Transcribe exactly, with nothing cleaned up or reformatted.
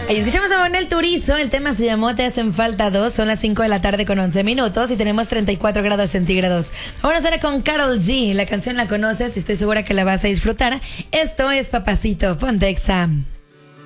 Ahí escuchamos a Manuel Turizo, el tema se llamó Te hacen falta dos, son las cinco de la tarde con once minutos y tenemos treinta y cuatro grados centígrados. Vamos ahora con Karol G, la canción la conoces y estoy segura que la vas a disfrutar. Esto es Papacito, ponte Exa.